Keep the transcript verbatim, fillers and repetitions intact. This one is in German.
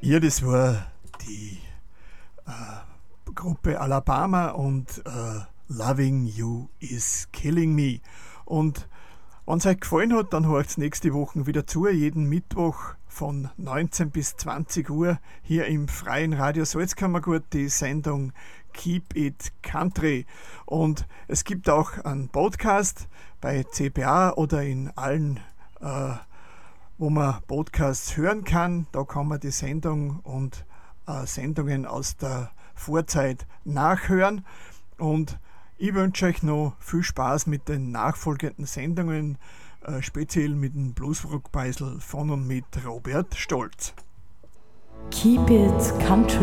Ja, das war die äh, Gruppe Alabama und äh, Loving You is Killing Me. Und wenn es euch gefallen hat, dann hört es nächste Woche wieder zu, jeden Mittwoch von neunzehn bis zwanzig Uhr hier im freien Radio Salzkammergut die Sendung Keep It Country. Und es gibt auch einen Podcast bei C P A oder in allen äh, wo man Podcasts hören kann. Da kann man die Sendung und äh, Sendungen aus der Vorzeit nachhören. Und ich wünsche euch noch viel Spaß mit den nachfolgenden Sendungen, äh, speziell mit dem Bluesrock-Beisel von und mit Robert Stolz. Keep It Country.